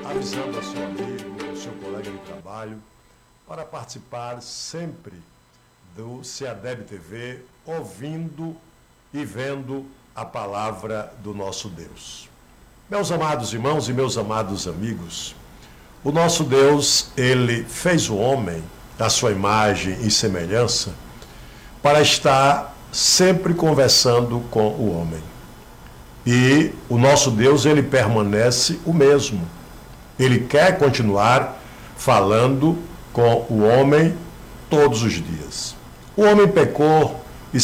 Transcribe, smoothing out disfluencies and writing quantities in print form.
avisando ao seu amigo, ao seu colega de trabalho, para participar sempre do CEADEB TV, ouvindo e vendo a palavra do nosso Deus. Meus amados irmãos e meus amados amigos, o nosso Deus, ele fez o homem à sua imagem e semelhança para estar sempre conversando com o homem. E o nosso Deus, ele permanece o mesmo. Ele quer continuar falando com o homem todos os dias. O homem pecou